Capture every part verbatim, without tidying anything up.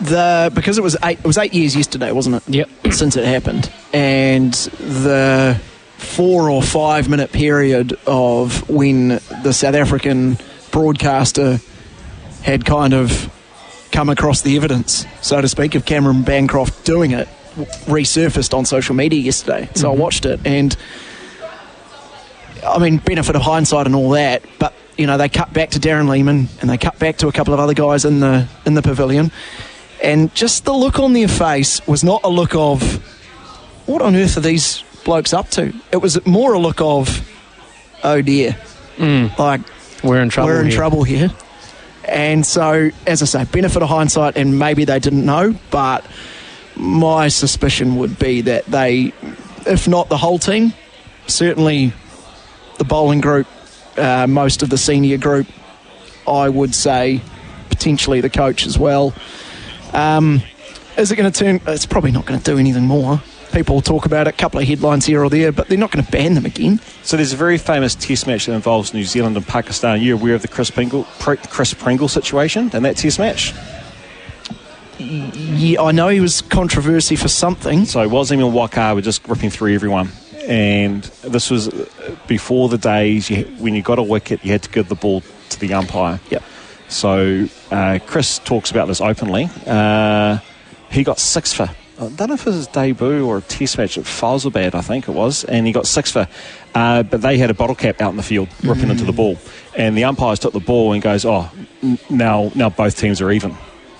the because it was eight, it was eight years yesterday, wasn't it? Yep. Since it happened, and the four or five minute period of when the South African broadcaster had kind of come across the evidence, so to speak, of Cameron Bancroft doing it, resurfaced on social media yesterday. So mm-hmm. I watched it, and I mean, benefit of hindsight and all that, but you know, they cut back to Darren Lehman and they cut back to a couple of other guys in the in the pavilion, and just the look on their face was not a look of what on earth are these blokes up to. It was more a look of, oh dear, mm. like we're in trouble. We're in here. trouble here. And so, as I say, benefit of hindsight, and maybe they didn't know, but my suspicion would be that they, if not the whole team, certainly the bowling group, uh, most of the senior group, I would say potentially the coach as well. Um, is it going to turn? It's probably not going to do anything more. People talk about it, a couple of headlines here or there, but they're not going to ban them again. So there's a very famous test match that involves New Zealand and Pakistan. You're aware of the Chris Pringle, Chris Pringle situation in that test match? Yeah, I know he was controversy for something. So Wasim and Waqar were just ripping through everyone. And this was before the days you, when you got a wicket, you had to give the ball to the umpire. Yep. So uh, Chris talks about this openly. Uh, he got six for... I don't know if it was his debut or a test match at Faisalabad, I think it was, and he got six for. Uh, but they had a bottle cap out in the field, ripping mm. into the ball, and the umpires took the ball and goes, "Oh, n- now now both teams are even."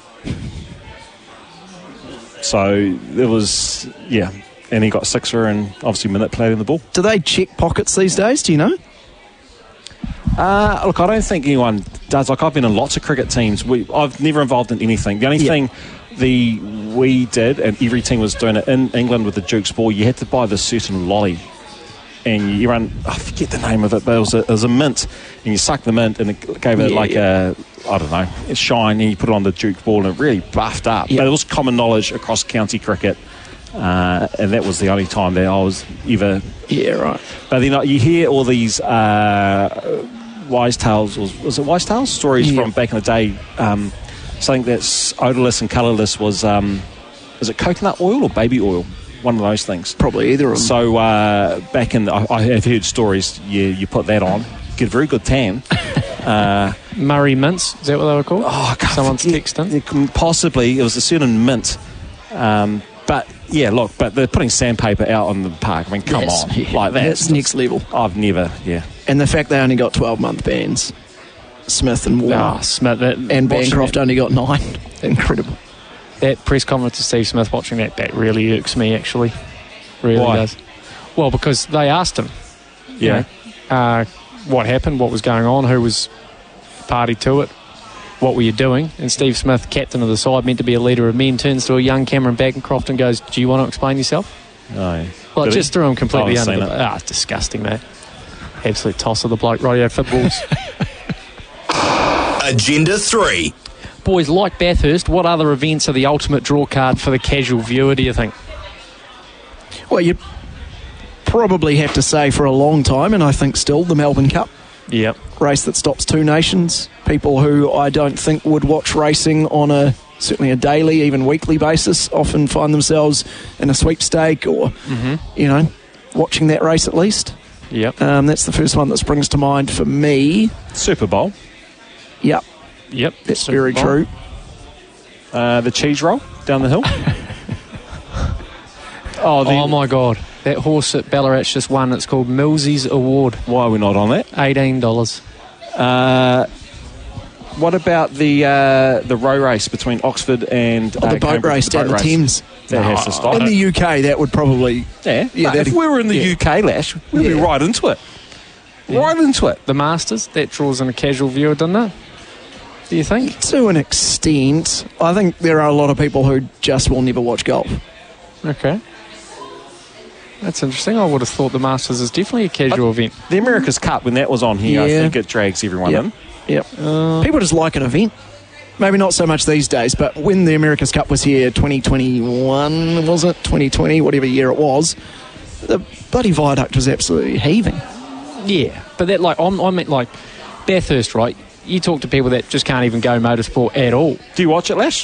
So it was, yeah, and he got six for and obviously manipulating the ball. Do they check pockets these days? Do you know? Uh, look, I don't think anyone does. Like, I've been in lots of cricket teams. We, I've never involved in anything. The only yep. thing the we did, and every team was doing it in England with the Duke's ball, you had to buy this certain lolly. And you run, I forget the name of it, but it was a, it was a mint. And you suck the mint and it gave it yeah. like a, I don't know, a shine. And you put it on the Duke's ball and it really buffed up. Yep. But it was common knowledge across county cricket. Uh, and that was the only time that I was ever... Yeah, right. But then you hear all these... Uh, Wise Tales, was, was it Wise Tales? Stories yeah. from back in the day. Um, something that's odourless and colourless was, um, is it coconut oil or baby oil? One of those things. Probably either of them. So uh, back in, the, I, I have heard stories, you, you put that on, get a very good tan. uh, Murray mints, is that what they were called? Oh, I can't Someone's forget. texting. Possibly, it was a certain mint. Um, but, yeah, look, but they're putting sandpaper out on the park. I mean, come yes, on. Yeah. Like that. That's next level. I've never, yeah. And the fact they only got twelve-month bans, Smith and Warner, oh, Smith, that, and Bancroft only got nine. Incredible. That press conference of Steve Smith watching that, that really irks me, actually. Really Why? does. Well, because they asked him, yeah, you know, uh, what happened, what was going on, who was party to it, what were you doing? And Steve Smith, captain of the side, meant to be a leader of men, turns to a young Cameron Bancroft and goes, "Do you want to explain yourself?" No. Well, it just threw him completely under the... it. Ah, it's disgusting, mate. Absolute toss of the bloke, radio footballs. Agenda three. Boys, like Bathurst, what other events are the ultimate draw card for the casual viewer, do you think? Well, you'd probably have to say for a long time, and I think still, the Melbourne Cup. Yep. Race that stops two nations. People who I don't think would watch racing on a certainly a daily, even weekly basis, often find themselves in a sweepstake or, mm-hmm. you know, watching that race at least. Yep. Um, that's the first one that springs to mind for me. Super Bowl. Yep. Yep. That's Super very Bowl. true. Uh, the cheese roll down the hill. oh, the, oh, my God. That horse at Ballarat's just won. It's called Millsy's Award. Why are we not on that? eighteen dollars. Uh, what about the uh, the row race between Oxford and... Oh, uh, the boat Cambridge, race the down boat the race. Thames. That no, has to stop. In the U K, that would probably... Yeah, yeah if we were in the yeah. U K, Lash, we'd yeah. be right into it. Yeah. Right into it. The Masters, that draws in a casual viewer, doesn't it? Do you think? To an extent. I think there are a lot of people who just will never watch golf. Okay. That's interesting. I would have thought the Masters is definitely a casual uh, event. The America's Cup, when that was on here, yeah. I think it drags everyone yep. in. Yep. Uh, People just like an event. Maybe not so much these days, but when the America's Cup was here, twenty twenty-one, was it? twenty twenty, whatever year it was, the bloody viaduct was absolutely heaving. Yeah, but that, like, I'm, I meant, like, Bathurst, right? You talk to people that just can't even go motorsport at all. Do you watch it, Lash?